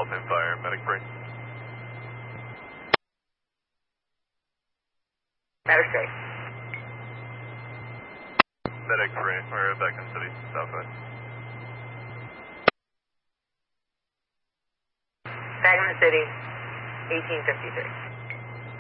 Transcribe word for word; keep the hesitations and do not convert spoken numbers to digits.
Alpine Fire, medic three. Medic three. Medic three, we're back in city, southwest. Back in the city, eighteen fifty-three.